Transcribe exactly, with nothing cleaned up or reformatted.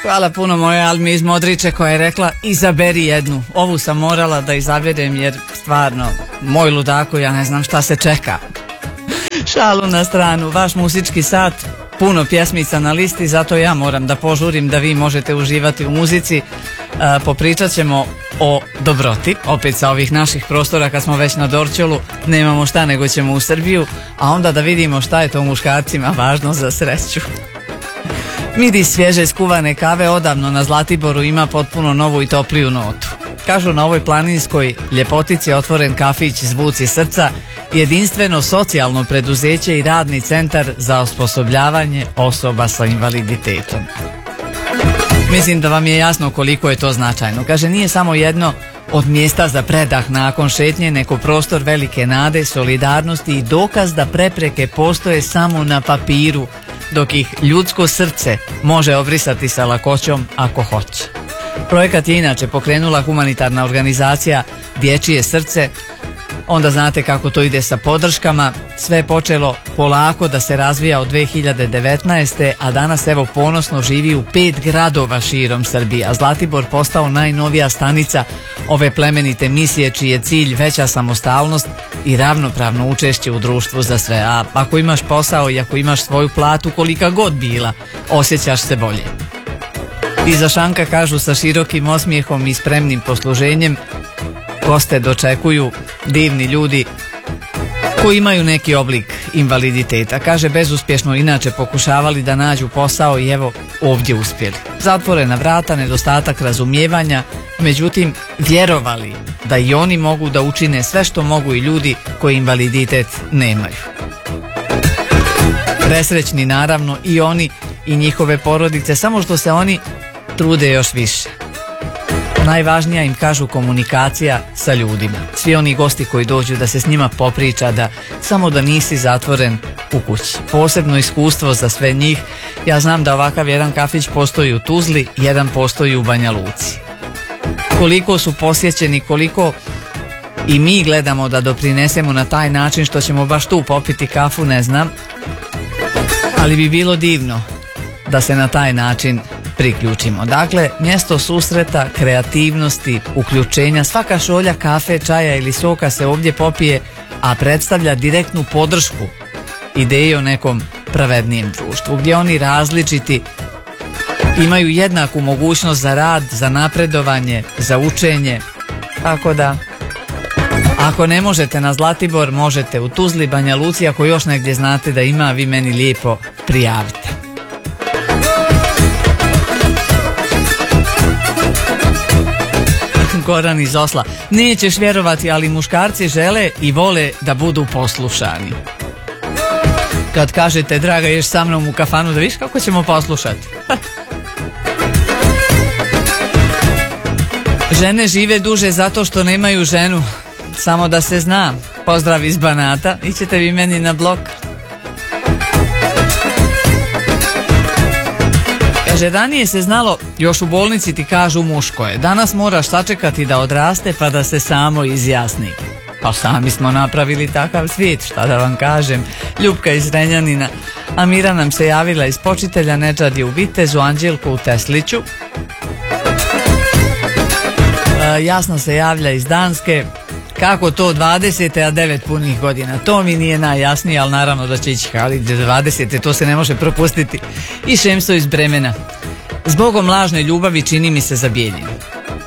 Hvala puno moje Almi iz Modriče koja je rekla izaberi jednu. Ovu sam morala da izaberem jer stvarno, moj ludako, ja ne znam šta se čeka. Šalu na stranu, vaš muzički sat, puno pjesmica na listi, zato ja moram da požurim da vi možete uživati u muzici. E, popričat ćemo o dobroti, opet sa ovih naših prostora kad smo već na Dorćolu, nemamo šta nego ćemo u Srbiju, a onda da vidimo šta je to muškarcima važno za sreću. Miris svježe skuvane kave odavno na Zlatiboru ima potpuno novu i topliju notu. Kažu na ovoj planinskoj ljepotici otvoren kafić Zvuci srca, jedinstveno socijalno preduzeće i radni centar za osposobljavanje osoba sa invaliditetom. Mislim da vam je jasno koliko je to značajno. Kaže, nije samo jedno od mjesta za predah nakon šetnje, nego prostor velike nade, solidarnosti i dokaz da prepreke postoje samo na papiru, dok ih ljudsko srce može obrisati sa lakoćom ako hoće. Projekat je inače pokrenula humanitarna organizacija Dječje srce. Onda znate kako to ide sa podrškama. Sve je počelo polako da se razvija od dve hiljade devetnaeste. a danas evo ponosno živi u pet gradova širom Srbije. A Zlatibor postao najnovija stanica ove plemenite misije čiji je cilj veća samostalnost i ravnopravno učešće u društvu za sve. A ako imaš posao i ako imaš svoju platu, kolika god bila, osjećaš se bolje. Iza šanka, kažu, sa širokim osmijehom i spremnim posluženjem goste dočekuju divni ljudi koji imaju neki oblik invaliditeta. Kaže, bezuspješno inače pokušavali da nađu posao i evo ovdje uspjeli. Zatvorena vrata, nedostatak razumijevanja, međutim vjerovali da i oni mogu da učine sve što mogu i ljudi koji invaliditet nemaju. Presrećni naravno i oni i njihove porodice, samo što se oni trude još više. Najvažnija im, kažu, komunikacija sa ljudima. Svi oni gosti koji dođu da se s njima popriča, da samo da nisi zatvoren u kući. Posebno iskustvo za sve njih. Ja znam da ovakav jedan kafić postoji u Tuzli, jedan postoji u Banja Luci. Koliko su posjećeni, koliko i mi gledamo da doprinesemo na taj način što ćemo baš tu popiti kafu, ne znam. Ali bi bilo divno da se na taj način priključimo. Dakle, mjesto susreta, kreativnosti, uključenja. Svaka šolja kafe, čaja ili soka se ovdje popije, a predstavlja direktnu podršku ideji o nekom pravednijem društvu, gdje oni različiti imaju jednaku mogućnost za rad, za napredovanje, za učenje. Tako da, ako ne možete na Zlatibor, možete u Tuzli, Banja Luci. Ako još negdje znate da ima, vi meni lijepo prijavite. Goran iz Osla. Nećeš vjerovati, ali muškarci žele i vole da budu poslušani. Kad kažete, draga, ješ sa mnom u kafanu da viš kako ćemo poslušati. Žene žive duže zato što nemaju ženu. Samo da se zna. Pozdrav iz Banata. Ićete vi meni na blok. Kaže, ranije se znalo, još u bolnici ti kažu muško je. Danas moraš sačekati da odraste pa da se samo izjasni. Pa sami smo napravili takav svijet, šta da vam kažem. Ljupka iz Renjanina. Amira nam se javila iz Počitelja, Nedžad je u Vitezu, Anđelko u Tesliću. E, Jasna se javlja iz Danske. Kako to dvadesete, a devet punih godina? To mi nije najjasnije, ali naravno da će ići Halid dvadesete, to se ne može propustiti. I Šemso iz Bremena. Zbogom lažne ljubavi čini mi se zabijeljeni.